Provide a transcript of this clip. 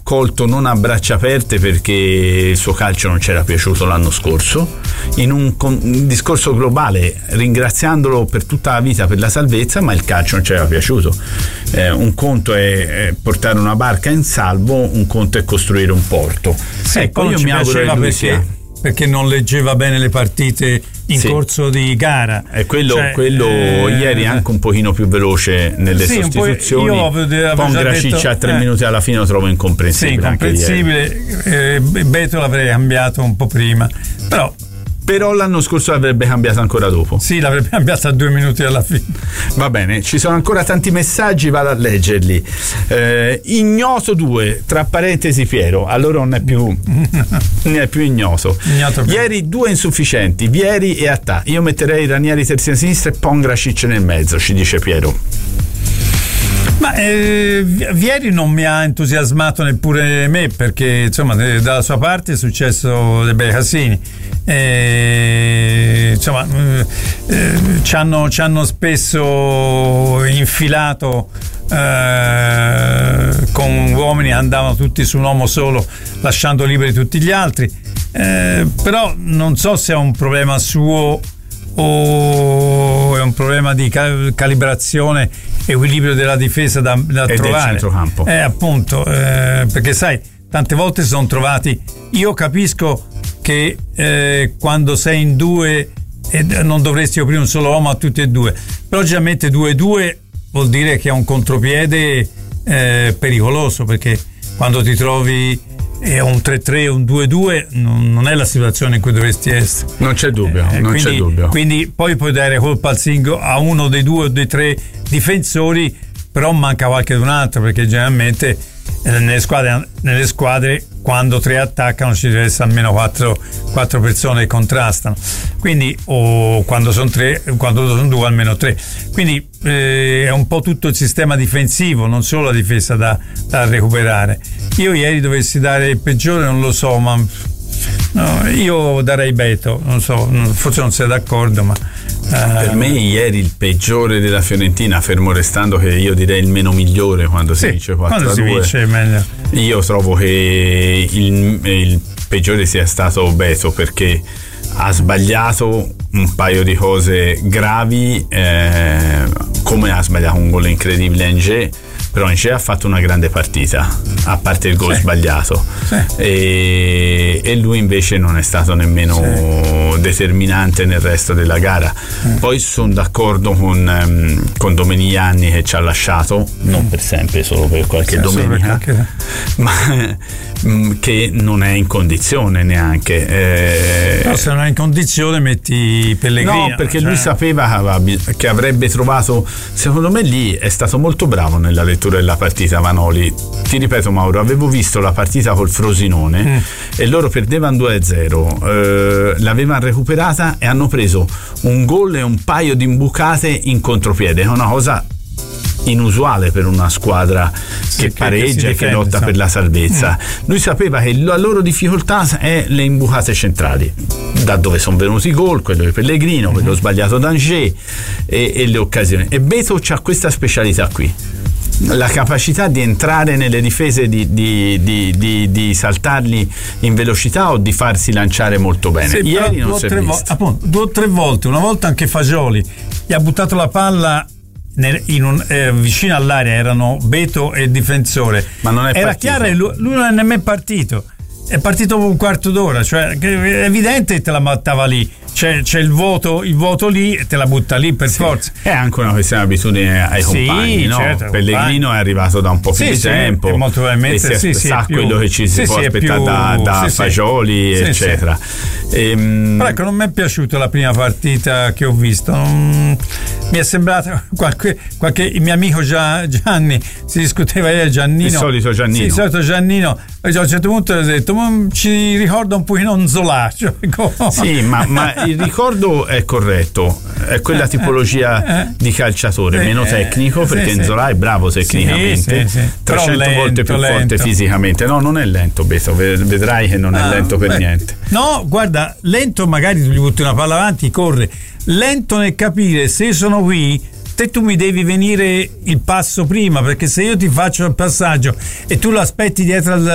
accolto non a braccia aperte perché il suo calcio non c'era piaciuto l'anno scorso, in un discorso globale, ringraziandolo per tutta la vita per la salvezza, ma il calcio non c'era piaciuto. Un conto è portare una barca in salvo, un conto è costruire un porto. Sì, ecco, io mi auguro che lui sia, perché non leggeva bene le partite in corso di gara, e quello ieri anche un pochino più veloce nelle sostituzioni. Pongracic a 3 minuti alla fine lo trovo incomprensibile. Beto l'avrei cambiato un po' prima, però l'anno scorso l'avrebbe cambiata ancora dopo. Sì, l'avrebbe cambiata a 2 minuti alla fine. Va bene, ci sono ancora tanti messaggi, vado a leggerli. Ignoto 2, tra parentesi Piero, allora non è più ignoto. Ieri 2 insufficienti, Vieri e Attà. Io metterei Ranieri terzina sinistra e Pongracic nel mezzo, ci dice Piero. Ma Vieri non mi ha entusiasmato neppure me, perché insomma dalla sua parte è successo dei bei casini. Insomma, ci hanno spesso infilato con uomini che andavano tutti su un uomo solo, lasciando liberi tutti gli altri. Però non so se è un problema suo o è un problema di calibrazione, equilibrio della difesa da trovare. Del centrocampo. Appunto, perché sai, tante volte si sono trovati. Io capisco che quando sei in 2 non dovresti offrire un solo uomo a tutti e 2, però logicamente 2-2 vuol dire che è un contropiede pericoloso, perché quando ti trovi un 3-3 o un 2-2 non è la situazione in cui dovresti essere. Non c'è dubbio, c'è dubbio. Quindi poi puoi dare colpa al singolo, a uno dei 2 o dei 3 difensori, però manca qualche un altro, perché generalmente nelle squadre quando 3 attaccano ci deve essere almeno 4 persone che contrastano, quindi, o quando sono 3, quando sono 2 almeno 3, quindi è un po' tutto il sistema difensivo, non solo la difesa da recuperare. Io ieri dovessi dare il peggiore, non lo so, ma no, io darei Beto, non so, forse non sei d'accordo, ma per me ieri il peggiore della Fiorentina, fermo restando che io direi il meno migliore quando si vince 4-2, io trovo che il peggiore sia stato Beto, perché ha sbagliato un paio di cose gravi, come ha sbagliato un gol incredibile a Angers, però Angers ha fatto una grande partita, a parte il gol sbagliato, e lui invece non è stato nemmeno determinante nel resto della gara. Poi sono d'accordo con Domeniani, che ci ha lasciato, non per sempre, solo per qualche domenica, ma che non è in condizione neanche. No, se non è in condizione metti Pellegrino. No, perché lui sapeva che avrebbe trovato, secondo me lì è stato molto bravo nella lettura della partita Vanoli. Ti ripeto, Mauro, avevo visto la partita col Frosinone e loro perdevano 2-0, l'avevano recuperata e hanno preso un gol e un paio di imbucate in contropiede, è una cosa inusuale per una squadra che pareggia e che lotta per la salvezza. Lui sapeva che la loro difficoltà è le imbucate centrali, da dove sono venuti i gol, quello di Pellegrino, quello sbagliato d'Angers e le occasioni. E Beto c'ha questa specialità qui, la capacità di entrare nelle difese, di saltarli in velocità o di farsi lanciare molto bene. Ieri non si è visto. 2 o 3 volte, una volta anche Fagioli gli ha buttato la palla vicino all'area, erano Beto e il difensore, ma non era chiaro che lui non è nemmeno partito, è partito dopo un quarto d'ora, cioè è evidente che te la mattava lì, c'è il vuoto lì e te la butta lì per forza. È anche una questione di abitudine ai compagni, no? Certo, Pellegrino è arrivato da un po' più di tempo, molto probabilmente e sa quello che ci si può aspettare da Fagioli, eccetera. Però ecco, non mi è piaciuta la prima partita che ho visto, mi è sembrato qualche il mio amico Gianni, si discuteva ieri, Giannino, il solito Giannino, a un certo punto ha detto ci ricorda un pochino Nzola, cioè, sì, ma il ricordo è corretto, è quella tipologia di calciatore, meno tecnico, perché Nzola è bravo tecnicamente, 300 volte più forte fisicamente. No, non è lento Beto, vedrai che non è lento per niente. No, guarda, lento magari tu gli butti una palla avanti, corre, lento nel capire se sono qui, tu mi devi venire il passo prima, perché se io ti faccio il passaggio e tu lo aspetti dietro